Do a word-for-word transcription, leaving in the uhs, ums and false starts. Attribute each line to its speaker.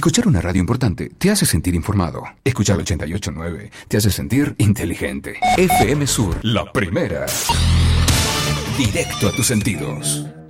Speaker 1: Escuchar una radio importante te hace sentir informado. Escuchar ochenta y ocho punto nueve te hace sentir inteligente. F M Sur, la primera. Directo a tus sentidos.